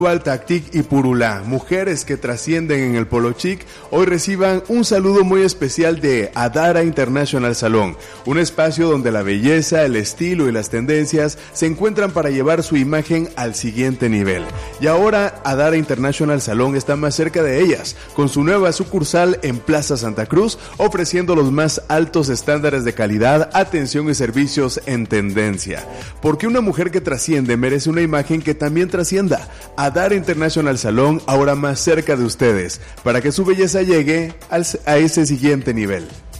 Tactic y Purulá, mujeres que trascienden en el polo chic, hoy reciban un saludo muy especial de Adara International Salon, un espacio donde la belleza, el estilo y las tendencias se encuentran para llevar su imagen al siguiente nivel. Y ahora Adara International Salon está más cerca de ellas, con su nueva sucursal en Plaza Santa Cruz, ofreciendo los más altos estándares de calidad, atención y servicios en tendencia. Porque una mujer que trasciende merece una imagen que también trascienda. Adara International Salon, ahora más cerca de ustedes, para que su belleza llegue a ese siguiente nivel.